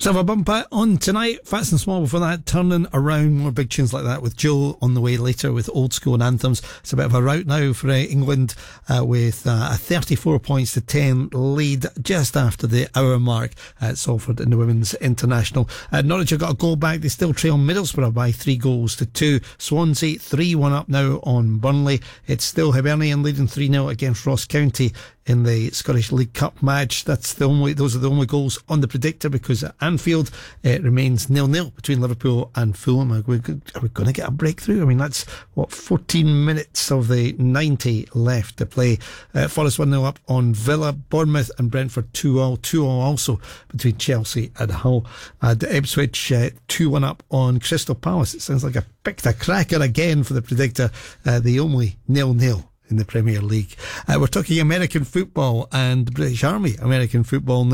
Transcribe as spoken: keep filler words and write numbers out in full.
So have a bumper on tonight. Fats and Small before that, turning around. More big tunes like that with Joe on the way later with old school and anthems. It's a bit of a rout now for uh, England uh, with uh, a thirty-four points to ten lead just after the hour mark at Salford in the Women's International. Uh, Norwich have got a goal back. They still trail Middlesbrough by three goals to two. Swansea three one up now on Burnley. It's still Hibernian leading three nil against Ross County in the Scottish League Cup match. That's the only, those are the only goals on the predictor, because at Anfield it remains nil nil between Liverpool and Fulham. Are we, are we going to get a breakthrough? I mean, that's what, fourteen minutes of the ninety left to play. Uh, Forest one nil up on Villa. Bournemouth and Brentford two all. two all also between Chelsea and Hull. And Ipswich uh, two one up on Crystal Palace. It sounds like I picked a cracker again for the predictor. Uh, the only nil nil in the Premier League. Uh, we're talking American football and British Army American football now.